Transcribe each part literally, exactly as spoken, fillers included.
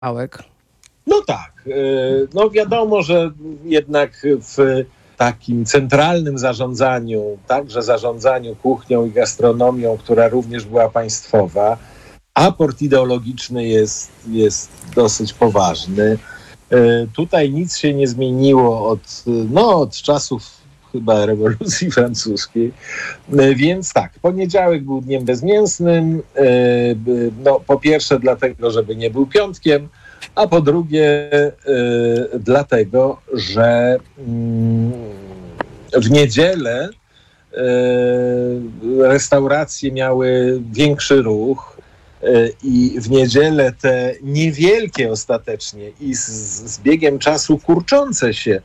Pałek. No tak. No wiadomo, że jednak w takim centralnym zarządzaniu, także zarządzaniu kuchnią i gastronomią, która również była państwowa, aport ideologiczny jest, jest dosyć poważny. Tutaj nic się nie zmieniło od, no, od czasów chyba rewolucji francuskiej. Więc tak, poniedziałek był dniem bezmięsnym. No, po pierwsze dlatego, żeby nie był piątkiem, a po drugie dlatego, że w niedzielę restauracje miały większy ruch i w niedzielę te niewielkie ostatecznie i z, z biegiem czasu kurczące się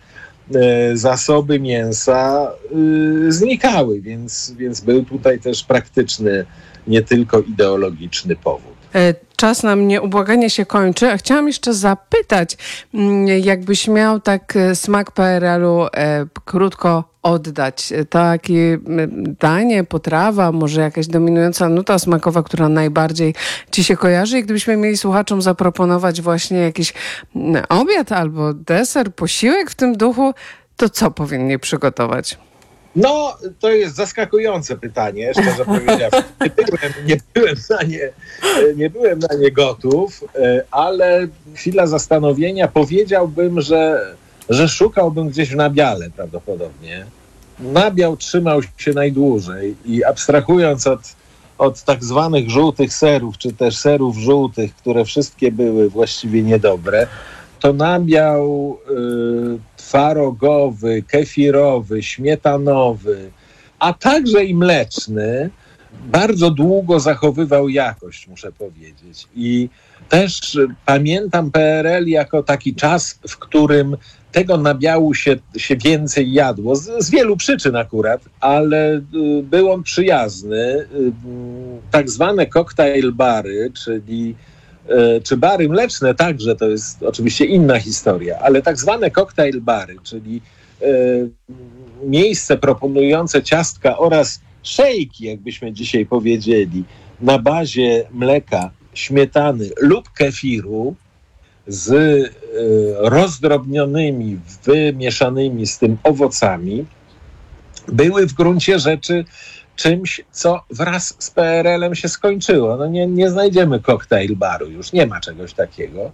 zasoby mięsa y, znikały, więc, więc był tutaj też praktyczny, nie tylko ideologiczny powód. Czas nam nieubłaganie się kończy, a chciałam jeszcze zapytać, jakbyś miał tak smak P R L-u e, krótko oddać, takie danie, potrawa, może jakaś dominująca nuta smakowa, która najbardziej ci się kojarzy, i gdybyśmy mieli słuchaczom zaproponować właśnie jakiś obiad albo deser, posiłek w tym duchu, to co powinni przygotować? No, to jest zaskakujące pytanie, szczerze powiedziawszy. Nie byłem, nie byłem na nie, nie byłem na nie gotów, ale chwila zastanowienia, powiedziałbym, że, że szukałbym gdzieś w nabiale prawdopodobnie. Nabiał trzymał się najdłużej i abstrahując od, od tak zwanych żółtych serów, czy też serów żółtych, które wszystkie były właściwie niedobre, to nabiał y, twarogowy, kefirowy, śmietanowy, a także i mleczny bardzo długo zachowywał jakość, muszę powiedzieć. I też y, pamiętam P R L jako taki czas, w którym tego nabiału się, się więcej jadło, z, z wielu przyczyn akurat, ale y, był on przyjazny. Y, y, tak zwane cocktail bary, czyli czy bary mleczne także, to jest oczywiście inna historia, ale tak zwane cocktail bary, czyli y, miejsce proponujące ciastka oraz szejki, jakbyśmy dzisiaj powiedzieli, na bazie mleka, śmietany lub kefiru z y, rozdrobnionymi, wymieszanymi z tym owocami, były w gruncie rzeczy czymś, co wraz z P R L-em się skończyło. No nie, nie znajdziemy cocktail baru, już nie ma czegoś takiego.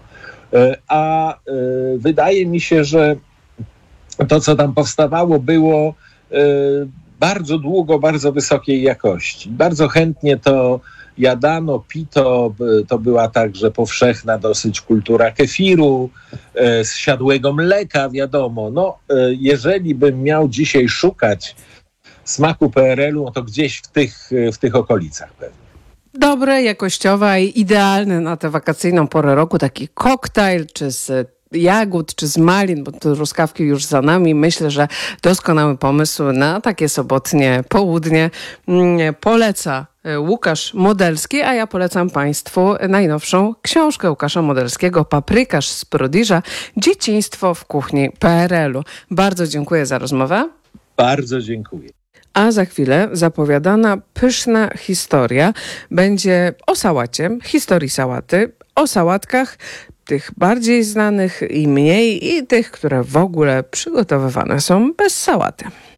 A y, wydaje mi się, że to, co tam powstawało, było y, bardzo długo, bardzo wysokiej jakości. Bardzo chętnie to jadano, pito, to była także powszechna dosyć kultura kefiru, y, zsiadłego mleka, wiadomo. No, y, jeżeli bym miał dzisiaj szukać smaku P R L-u, no to gdzieś w tych, w tych okolicach pewnie. Dobre, jakościowe i idealne na tę wakacyjną porę roku, taki koktajl, czy z jagód, czy z malin, bo te truskawki już za nami. Myślę, że doskonały pomysł na takie sobotnie południe. Poleca Łukasz Modelski, a ja polecam Państwu najnowszą książkę Łukasza Modelskiego, Paprykarz z Prodiża, Dzieciństwo w kuchni P R L-u. Bardzo dziękuję za rozmowę. Bardzo dziękuję. A za chwilę zapowiadana pyszna historia będzie o sałacie, historii sałaty, o sałatkach, tych bardziej znanych i mniej, i tych, które w ogóle przygotowywane są bez sałaty.